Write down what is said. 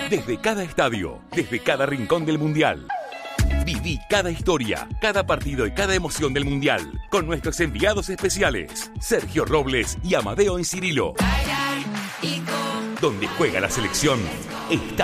Desde cada estadio, desde cada rincón del Mundial. Viví cada historia, cada partido y cada emoción del Mundial con nuestros enviados especiales, Sergio Robles y Amadeo Encirilo. Donde juega la selección, está